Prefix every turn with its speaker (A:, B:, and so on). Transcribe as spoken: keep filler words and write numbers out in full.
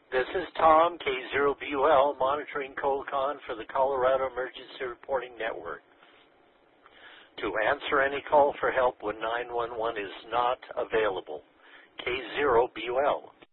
A: This is Tom, K zero B U L, monitoring COLCON for the Colorado Emergency Reporting Network. To answer any call for help when nine one one is not available, K zero B U L.